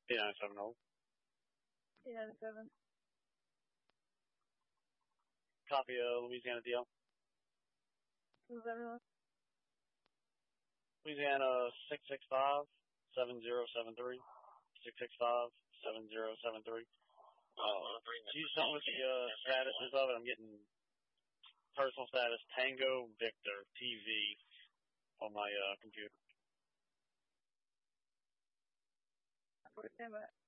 P970. P97. Copy Louisiana DL. Who's everyone? Louisiana 665-7073. 665-7073. Use something with the statuses of it. I'm getting personal status Tango Victor TV on my computer. Stand by.